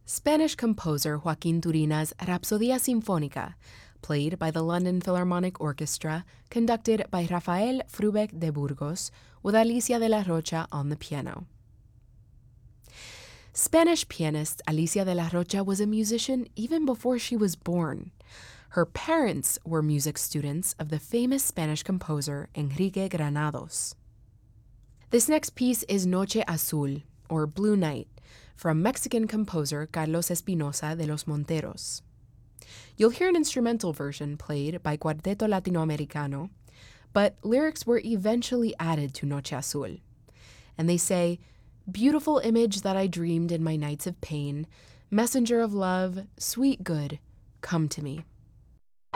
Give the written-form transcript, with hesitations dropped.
Spanish composer Joaquin Turina's Rapsodia Sinfónica, played by the London Philharmonic Orchestra, conducted by Rafael Frubec de Burgos, with Alicia de la Rocha on the piano. Spanish pianist Alicia de la Rocha was a musician even before she was born. Her parents were music students of the famous Spanish composer Enrique Granados. This next piece is Noche Azul, or Blue Night, from Mexican composer Carlos Espinosa de los Monteros. You'll hear an instrumental version played by Cuarteto Latinoamericano, but lyrics were eventually added to Noche Azul. And they say, "Beautiful image that I dreamed in my nights of pain, messenger of love, sweet good, come to me."